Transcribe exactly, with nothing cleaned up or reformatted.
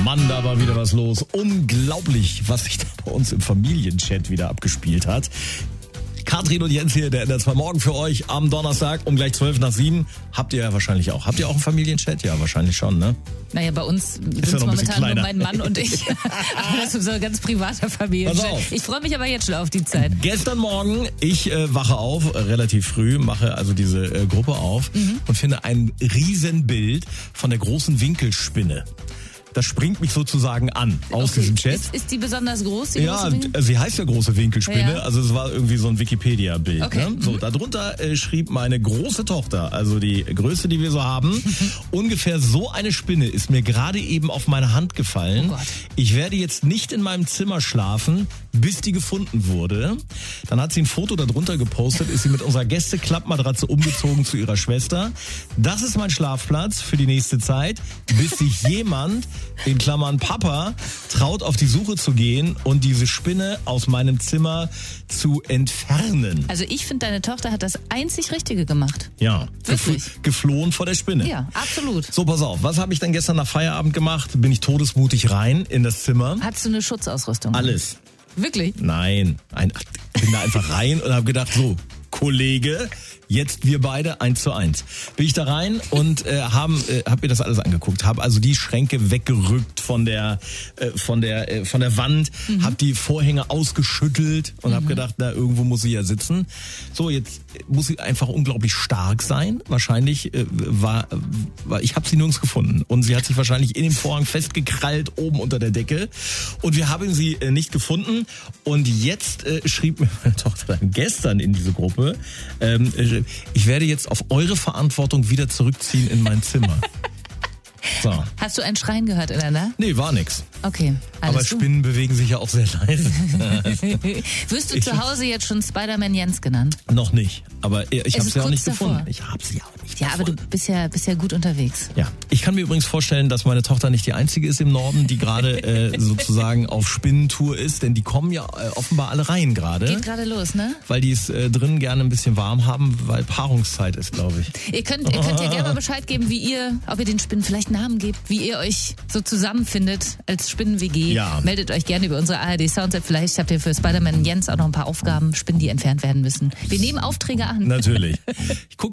Mann, da war wieder was los. Unglaublich, was sich da bei uns im Familienchat wieder abgespielt hat. Katrin und Jens hier, der ändert zwar morgen für euch am Donnerstag um gleich zwölf nach sieben. Habt ihr ja wahrscheinlich auch. Habt ihr auch einen Familienchat? Ja, wahrscheinlich schon, ne? Naja, bei uns sind ja es momentan nur mein Mann und ich. Aber das ist so ein ganz privater Familienchat. Pass auf. Ich freue mich aber jetzt schon auf die Zeit. Gestern Morgen, ich äh, wache auf, äh, relativ früh, mache also diese äh, Gruppe auf mhm. und finde ein Riesenbild von der großen Winkelspinne. Das springt mich sozusagen an aus okay. diesem Chat. Ist, ist die besonders groß, die ja, große Winkel? Sie heißt ja große Winkelspinne, ja. also es war irgendwie so ein Wikipedia-Bild. Okay. Ne? So, mhm. darunter äh, schrieb meine große Tochter, also die größte, die wir so haben, ungefähr so eine Spinne ist mir gerade eben auf meine Hand gefallen. Oh Gott. Ich werde jetzt nicht in meinem Zimmer schlafen, bis die gefunden wurde. Dann hat sie ein Foto darunter gepostet, ist sie mit unserer Gäste-Klappmatratze umgezogen zu ihrer Schwester. Das ist mein Schlafplatz für die nächste Zeit, bis sich jemand, in Klammern Papa, traut auf die Suche zu gehen und diese Spinne aus meinem Zimmer zu entfernen. Also ich finde, deine Tochter hat das einzig Richtige gemacht. Ja, Wirklich? Gefl- geflohen vor der Spinne. Ja, absolut. So, pass auf, was habe ich dann gestern nach Feierabend gemacht? Bin ich todesmutig rein in das Zimmer. Hattest du eine Schutzausrüstung? Alles. Wirklich? Nein, ein, bin da einfach rein und habe gedacht, so, Kollege, jetzt wir beide eins zu eins. Bin ich da rein und äh, haben, äh, hab mir das alles angeguckt, habe also die Schränke weggerückt von der, äh, von der, äh, von der Wand, mhm. habe die Vorhänge ausgeschüttelt und mhm. habe gedacht, na irgendwo muss sie ja sitzen. So, jetzt muss sie einfach unglaublich stark sein. Wahrscheinlich äh, war, war, ich habe sie nirgends gefunden und sie hat sich wahrscheinlich in dem Vorhang festgekrallt oben unter der Decke und wir haben sie äh, nicht gefunden. Und jetzt äh, schrieb mir meine Tochter dann gestern in diese Gruppe, ähm, ich werde jetzt auf eure Verantwortung wieder zurückziehen in mein Zimmer. So. Hast du ein Schreien gehört in der Nacht? Nee, war nix. Okay. Alles Aber Spinnen gut. bewegen sich ja auch sehr leise. Wirst du ich zu Hause jetzt schon Spider-Man Jens genannt? Noch nicht. Aber ich habe sie auch nicht davor. gefunden. Ich habe sie auch nicht Ja, gefunden. aber du bist ja, bist ja gut unterwegs. Ja. Ich kann mir übrigens vorstellen, dass meine Tochter nicht die einzige ist im Norden, die gerade äh, sozusagen auf Spinnentour ist. Denn die kommen ja äh, offenbar alle rein gerade. Geht gerade los, ne? Weil die es äh, drin gerne ein bisschen warm haben, weil Paarungszeit ist, glaube ich. Ihr könnt, ihr könnt ja gerne mal Bescheid geben, wie ihr, ob ihr den Spinnen vielleicht Namen gebt, wie ihr euch so zusammenfindet als Spinnen-W G. Ja. Meldet euch gerne über unsere A R D Sounds-App. Vielleicht habt ihr für Spider-Man Jens auch noch ein paar Aufgaben, Spinnen, die entfernt werden müssen. Wir nehmen Aufträge an. Natürlich. Ich guck